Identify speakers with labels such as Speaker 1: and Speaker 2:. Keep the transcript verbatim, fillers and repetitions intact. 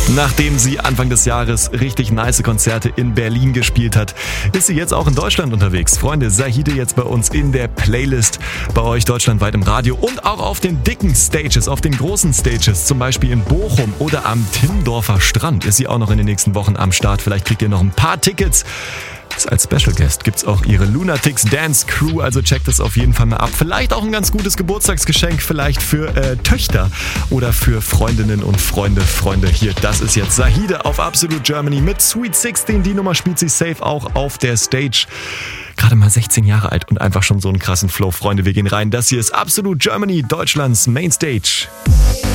Speaker 1: Nachdem sie Anfang des Jahres richtig nice Konzerte in Berlin gespielt hat, ist sie jetzt auch in Deutschland unterwegs. Freunde, Zahide jetzt bei uns in der Playlist, bei euch deutschlandweit im Radio und auch auf den dicken Stages, auf den großen Stages, zum Beispiel in Bochum oder am Timmendorfer Strand ist sie auch noch in den nächsten Wochen am Start. Vielleicht kriegt ihr noch ein paar Tickets. Als Special Guest gibt's auch ihre Lunatics Dance Crew, also checkt das auf jeden Fall mal ab. Vielleicht auch ein ganz gutes Geburtstagsgeschenk, vielleicht für äh, Töchter oder für Freundinnen und Freunde. Freunde, hier, das ist jetzt Zahide auf Absolute Germany mit Sweet sechzehn. Die Nummer spielt sie safe auch auf der Stage. Gerade mal sechzehn Jahre alt und einfach schon so einen krassen Flow. Freunde, wir gehen rein. Das hier ist Absolute Germany, Deutschlands Mainstage.